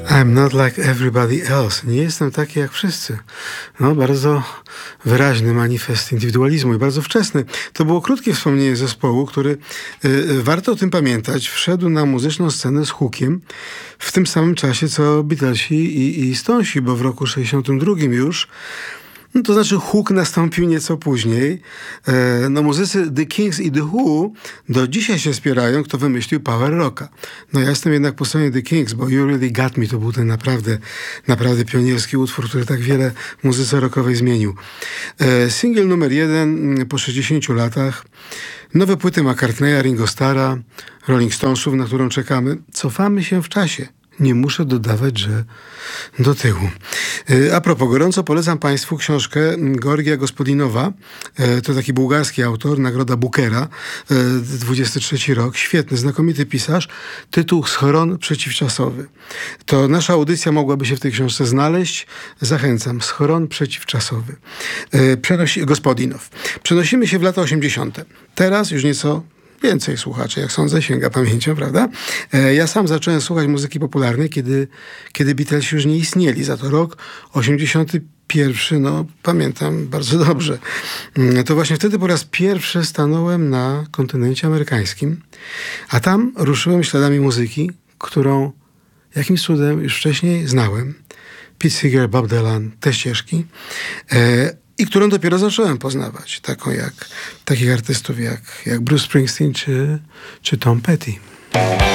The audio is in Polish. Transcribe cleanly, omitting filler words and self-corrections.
I'm not like everybody else. Nie jestem taki jak wszyscy. No, bardzo wyraźny manifest indywidualizmu i bardzo wczesny. To było krótkie wspomnienie zespołu, który, warto o tym pamiętać, wszedł na muzyczną scenę z Hookiem w tym samym czasie, co Beatlesi i Stonesi, bo w roku 62 już. No, to znaczy Hook nastąpił nieco później. No, muzycy The Kings i The Who do dzisiaj się spierają, kto wymyślił power rocka. No ja jestem jednak po stronie The Kings, bo You Really Got Me to był ten naprawdę pionierski utwór, który tak wiele w muzyce rockowej zmienił. Singiel numer 1 po 60 latach. Nowe płyty McCartneya, Ringo Starra, Rolling Stonesów, na którą czekamy. Cofamy się w czasie. Nie muszę dodawać, że do tyłu. A propos, gorąco polecam Państwu książkę Georgia Gospodinowa. To taki bułgarski autor, nagroda Bookera, 23 rok. Świetny, znakomity pisarz. Tytuł Schron przeciwczasowy. To nasza audycja mogłaby się w tej książce znaleźć. Zachęcam. Schron przeciwczasowy. Gospodinow. Przenosimy się w lata 80. Teraz już nieco więcej słuchaczy, jak sądzę, sięga pamięcią, prawda? Ja sam zacząłem słuchać muzyki popularnej, kiedy Beatlesi już nie istnieli. Za to rok 81, no pamiętam bardzo dobrze. To właśnie wtedy po raz pierwszy stanąłem na kontynencie amerykańskim, a tam ruszyłem śladami muzyki, którą jakimś cudem już wcześniej znałem. Pete Seeger, Bob Dylan, te ścieżki. I którą dopiero zacząłem poznawać. Takich artystów jak Bruce Springsteen czy Tom Petty.